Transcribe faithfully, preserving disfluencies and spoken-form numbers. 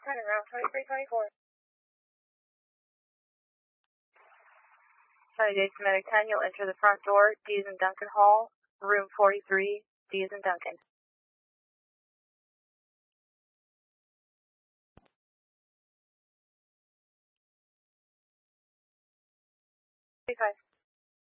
Turn around, twenty-three twenty-four. Charlie Jason Medic ten, you'll enter the front door, D as in Duncan Hall, room forty-three, D as in Duncan. thirty-five.